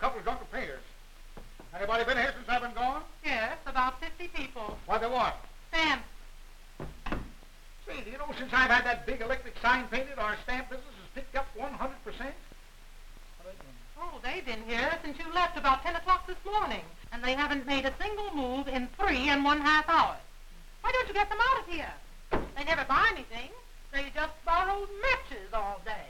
couple of drunken painters. Anybody been here since I've been gone? Yes, about 50 people. What they want? Stamps. Say, do you know since I've had that big electric sign painted, our stamp business has picked up 100%? Oh, they've been here since you left about 10 o'clock this morning, and they haven't made a single move in 3½ hours. Why don't you get them out of here? They never buy anything. They just borrow matches all day.